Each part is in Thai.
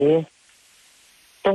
ต้อง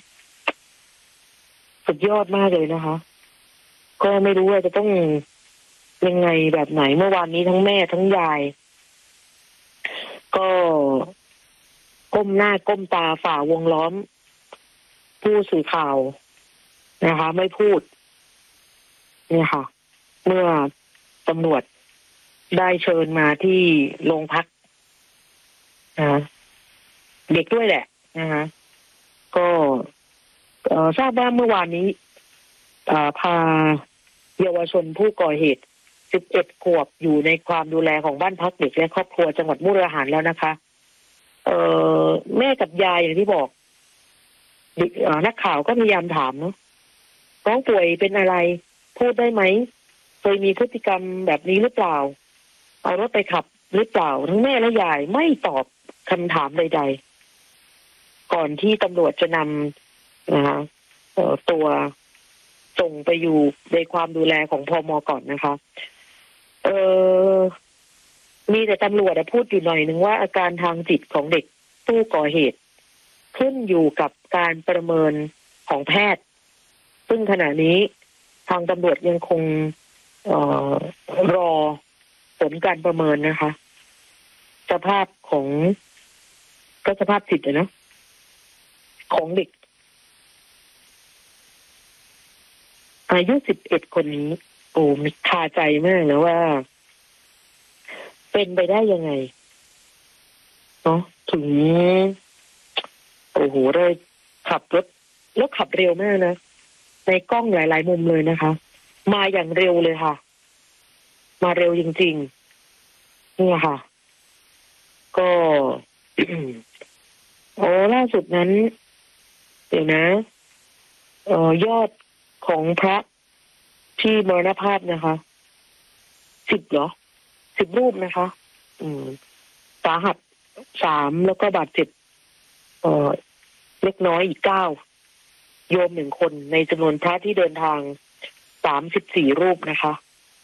สุดยอดมากเลยนะคะก็ไม่รู้ว่าจะต้องยังไงแบบไหนเมื่อวานนี้ทั้งแม่ทั้งยายก็ก้มหน้าก้มตาฝ่าวงล้อมผู้สื่อข่าวนะคะไม่พูดเนี่ยค่ะเมื่อตำรวจได้เชิญมาที่โรงพักนะเด็กด้วยแหละนะคะก็ทราบว่าเมื่อวานนี้พาเยาวชนผู้ก่อเหตุ11 ขวบอยู่ในความดูแลของบ้านพักเด็กและครอบครัวจังหวัดมุกดาหารแล้วนะคะแม่กับยายอย่างที่บอกนักข่าวก็พยายามถามเนาะน้องป่วยเป็นอะไรพูดได้ไหมเคยมีพฤติกรรมแบบนี้หรือเปล่าเอารถไปขับหรือเปล่าทั้งแม่และยายไม่ตอบคำถามใดๆก่อนที่ตำรวจจะนำนะคะตัวส่งไปอยู่ในความดูแลของพม.ก่อนนะคะมีแต่ตำรวจพูดอยู่หน่อยนึงว่าอาการทางจิตของเด็กผู้ก่อเหตุขึ้นอยู่กับการประเมินของแพทย์ซึ่งขณะนี้ทางตำรวจยังคงรอผลการประเมินนะคะสภาพของก็สภาพจิตนะของเด็กอายุ11 คนนี้โอ้มีคาใจมากนะว่าเป็นไปได้ยังไงเนาะถึงโอ้โหเลยขับรถแล้วขับเร็วมากนะในกล้องหลายๆมุมเลยนะคะมาอย่างเร็วเลยค่ะมาเร็วจริงๆนี่ค่ะก็ล่าสุดนั้นเดี๋ยวนะยอดของพระที่มรณภาพนะคะ10 เหรอ10 รูปนะคะสาหัส3แล้วก็บาดเจ็บเล็กน้อยอีก9โยม1 คนในจำนวนพระที่เดินทาง34 รูปนะคะ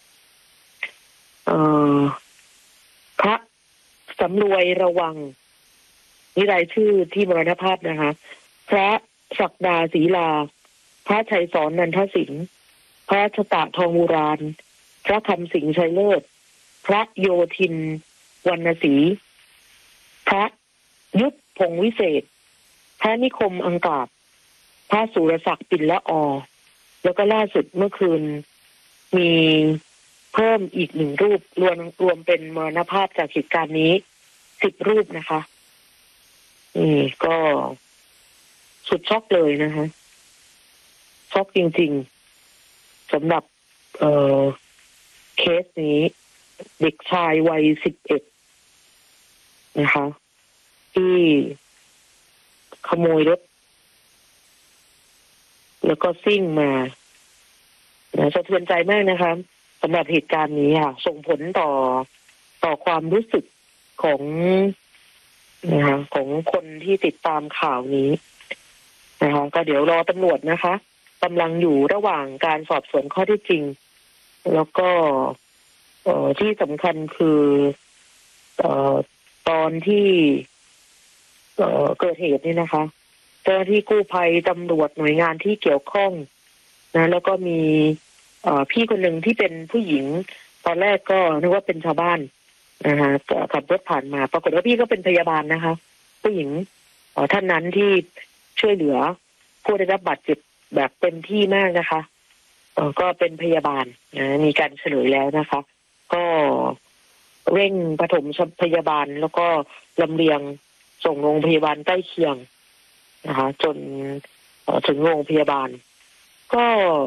พระสำรวยระวังนี่รายชื่อที่มรณภาพนะคะพระศักดาศรีลาพระชัยสอนนันทสิงห์พระชตะทองมูรานพระคำสิงห์ชัยเลิศพระโยธินวรรณศรีพระยุทธพงษ์วิเศษพระนิคมอังกาบพระสุรศักดิ์ปิ่นละอแล้วก็ล่าสุดเมื่อคืนมีเพิ่มอีก1 รูปรวมเป็นมรณภาพจากเหตุการณ์นี้10 รูปนะคะนี่ก็สุดช็อกเลยนะคะช็อกจริงๆสำหรับเคสนี้เด็กชายวัย11นะคะที่ขโมยรถแล้วก็ซิ่งมาสะเทือนใจมากนะคะสำหรับเหตุการณ์นี้ค่ะส่งผลต่อความรู้สึกของนะคะของคนที่ติดตามข่าวนี้นะคะก็เดี๋ยวรอตำรวจนะคะกำลังอยู่ระหว่างการสอบสวนข้อเท็จจริงแล้วก็ที่สำคัญคือตอนที่เกิดเหตุนี่นะคะเจ้าหน้าที่กู้ภัยตำรวจหน่วยงานที่เกี่ยวข้องนะแล้วก็มีพี่คนหนึ่งที่เป็นผู้หญิงตอนแรกก็นึกว่าเป็นชาวบ้านนะคะขับรถผ่านมาปรากฏว่าพี่ก็เป็นพยาบาลนะคะผู้หญิงท่านนั้นที่ช่วยเหลือผู้ได้รับบาดเจ็บแบบเต็มที่มากนะคะก็เป็นพยาบาลนะมีการเฉลยแล้วนะคะก็เร่งปฐมพยาบาลแล้วก็ลำเลียงส่งโรงพยาบาลใกล้เคียงนะคะจนถึงโรงพยาบาลก็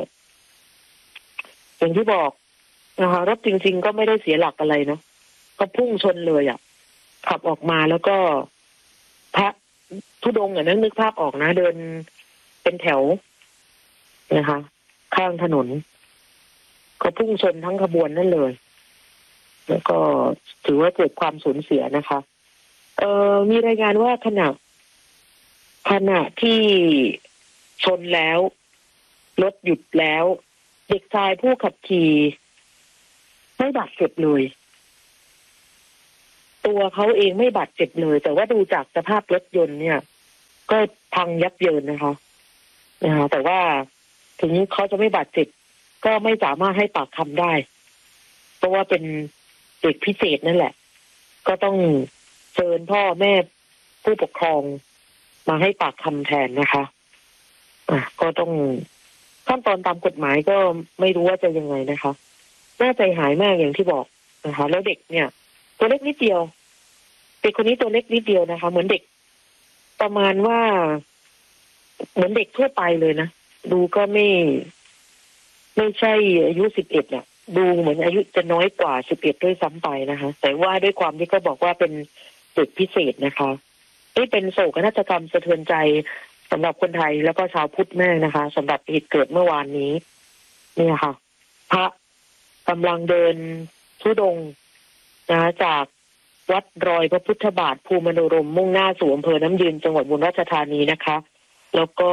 อย่างที่บอกนะคะรถจริงๆก็ไม่ได้เสียหลักอะไรเนาะก็พุ่งชนเลยขับออกมาแล้วก็พระธุดงค์นึกภาพออกนะเดินเป็นแถวนะคะข้างถนนก็พุ่งชนทั้งขบวนนั่นเลยแล้วก็ถือว่าเกิดความสูญเสียนะคะมีรายงานว่าขณะที่ชนแล้วรถหยุดแล้วเด็กชายผู้ขับขี่ไม่บาดเจ็บเลยตัวเขาเองไม่บาดเจ็บเลยแต่ว่าดูจากสภาพรถยนต์เนี่ยก็พังยับเยินนะคะแต่ว่าถึงเขาจะไม่บาดเจ็บก็ไม่สามารถให้ปากคำได้เพราะว่าเป็นเด็กพิเศษนั่นแหละก็ต้องเชิญพ่อแม่ผู้ปกครองมาให้ปากคำแทนนะคะก็ต้องขั้นตอนตามกฎหมายก็ไม่รู้ว่าจะยังไงนะคะน่าใจหายมากอย่างที่บอกนะคะแล้วเด็กเนี่ยตัวเล็กนิดเดียวเด็กคนนี้ตัวเล็กนิดเดียวนะคะเหมือนเด็กประมาณว่าเหมือนเด็กทั่วไปเลยนะดูก็ไม่ใช่อายุ11อ่ะดูเหมือนอายุจะน้อยกว่า11ด้วยซ้ำไปนะคะแต่ว่าด้วยความที่ก็บอกว่าเป็นเด็กพิเศษนะคะนี่เป็นโศกนาฏกรรมสะเทือนใจสำหรับคนไทยแล้วก็ชาวพุทธแม่นะคะสำหรับเหตุเกิดเมื่อวานนี้เนี่ยค่ะพระกำลังเดินธุดงค์จากวัดรอยพระพุทธบาทภูมิมโนรมมุ่งหน้าสู่อำเภอน้ำยืนจังหวัดอุบลราชธานีนะคะแล้วก็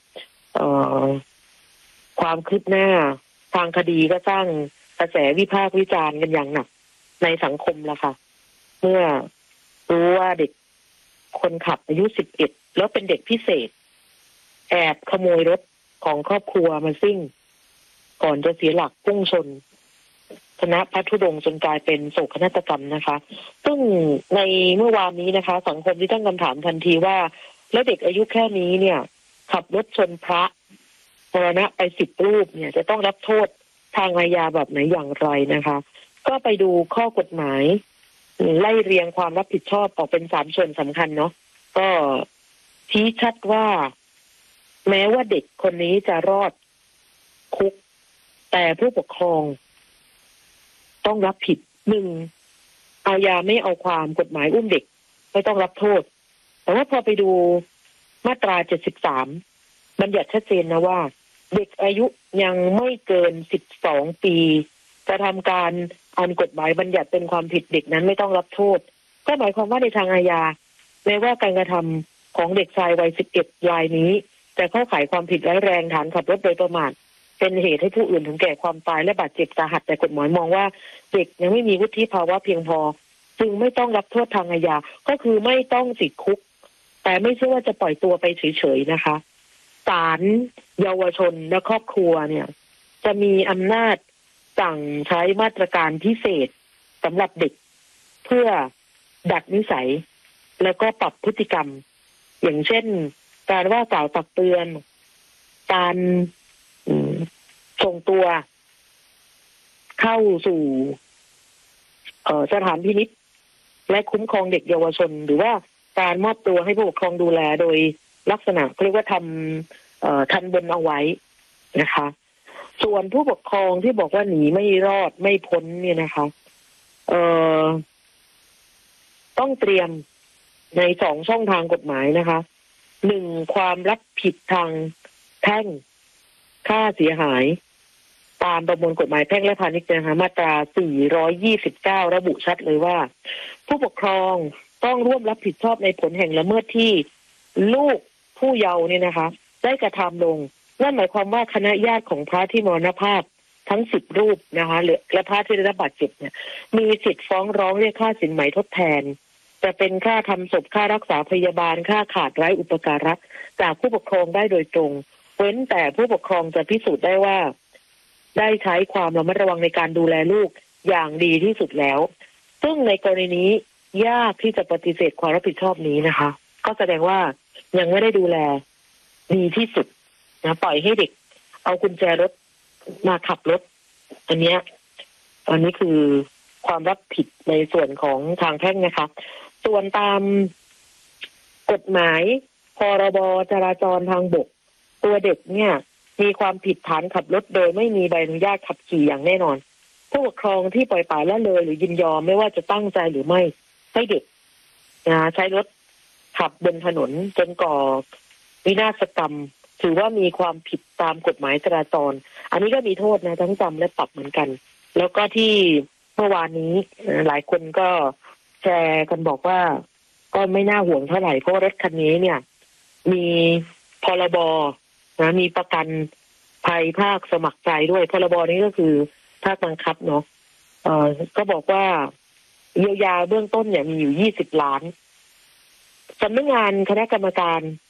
ความคืบหน้าทางคดีก็สร้างกระแสวิพากษ์วิจารณ์กันอย่างหนักในสังคมแล้วค่ะเมื่อรู้ว่าเด็กคนขับอายุ11แล้วเป็นเด็กพิเศษแอบขโมยรถของครอบครัวมาซิ่งก่อนจะเสียหลักพุ่งชนคณะพระธุดงค์จนกลายเป็นโศกนาฏกรรมนะคะซึ่งในเมื่อวานนี้นะคะสังคมที่ตั้งคำถามทันทีว่าแล้วเด็กอายุแค่นี้เนี่ยขับรถชนพระมรณะไป10 รูปเนี่ยจะต้องรับโทษทางอาญาแบบไหนอย่างไรนะคะก็ไปดูข้อกฎหมายไล่เรียงความรับผิดชอบออกเป็น3ส่วนสำคัญเนาะก็ชี้ชัดว่าแม้ว่าเด็กคนนี้จะรอดคุกแต่ผู้ปกครองต้องรับผิด1อาญาไม่เอาความกฎหมายอุ้มเด็กไม่ต้องรับโทษแต่ว่าพอไปดูมาตรา73บัญญัติชัดเจนนะว่าเด็กอายุยังไม่เกิน12 ปีจะทำการอันกฎหมายบัญญัติเป็นความผิดเด็กนั้นไม่ต้องรับโทษก็หมายความว่าในทางอาญาแม้ว่าการกระทำของเด็กชายวัย11รายนี้จะเข้าข่ายความผิดร้ายแรงฐานขับรถโดยประมาทเป็นเหตุให้ผู้อื่นถึงแก่ความตายและบาดเจ็บสาหัสแต่กฎหมายมองว่าเด็กยังไม่มีวุฒิภาวะเพียงพอจึงไม่ต้องรับโทษทางอาญาก็คือไม่ต้องติดคุกแต่ไม่ใช่ว่าจะปล่อยตัวไปเฉยๆนะคะศาลเยาวชนและครอบครัวเนี่ยจะมีอำนาจสั่งใช้มาตรการพิเศษสำหรับเด็กเพื่อดัดนิสัยแล้วก็ปรับพฤติกรรมอย่างเช่นการว่ากล่าวตักเตือนการส่งตัวเข้าสู่สถานพินิจและคุ้มครองเด็กเยาวชนหรือว่าการมอบตัวให้ผู้ปกครองดูแลโดยลักษณะเรียกว่าทำทันบนเอาไว้นะคะส่วนผู้ปกครองที่บอกว่าหนีไม่รอดไม่พ้นเนี่ยนะคะต้องเตรียมใน2ช่องทางกฎหมายนะคะ1ความรับผิดทางแพ่งค่าเสียหายตามประมวลกฎหมายแพ่งและพาณิชย์นะคะมาตรา429ระบุชัดเลยว่าผู้ปกครองต้องร่วมรับผิดชอบในผลแห่งละเมิดที่ลูกผู้เยาว์เนี่ยนะคะได้กระทำลงนั่นหมายความว่าคณะญาติของพระที่มรณภาพทั้ง10 รูปนะคะและพระที่ได้รับบาดเจ็บเนี่ยมีสิทธิ์ฟ้องร้องเรียกค่าสินไหมทดแทนจะเป็นค่าทำศพค่ารักษาพยาบาลค่าขาดไร้อุปการะจากผู้ปกครองได้โดยตรงเว้นแต่ผู้ปกครองจะพิสูจน์ได้ว่าได้ใช้ความระมัดระวังในการดูแลลูกอย่างดีที่สุดแล้วซึ่งในกรณีนี้ยากที่จะปฏิเสธความรับผิดชอบนี้นะคะก็แสดงว่ายังไม่ได้ดูแลดีที่สุดนะปล่อยให้เด็กเอากุญแจรถมาขับรถอันนี้คือความรับผิดในส่วนของทางแพ่งนะคะส่วนตามกฎหมายพรบจราจรทางบกตัวเด็กเนี่ยมีความผิดฐานขับรถโดยไม่มีใบอนุญาตขับขี่อย่างแน่นอนผู้ปกครองที่ปล่อยปละละเลยหรือยินยอมไม่ว่าจะตั้งใจหรือไม่ให้เด็กใช้รถขับบนถนนจนก่อวินาศกรรมถือว่ามีความผิดตามกฎหมายจราจรอันนี้ก็มีโทษนะทั้งจำและปรับเหมือนกันแล้วก็ที่เมื่อวานนี้หลายคนก็แชร์กันบอกว่าก็ไม่น่าห่วงเท่าไหร่เพราะรถคันนี้เนี่ยมีพรบมีประกันภัยภาคสมัครใจด้วยพรบนี้ก็คือภาคบังคับเนาะก็บอกว่าเยียวยาเบื้องต้นเนี่ยมีอยู่20 ล้านสำนักงานคณะกรรมการ